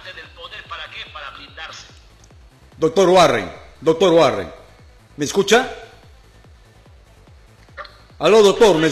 parte del poder, ¿para qué? Para blindarse. Doctor Warren, ¿me escucha? Aló, doctor, ¿me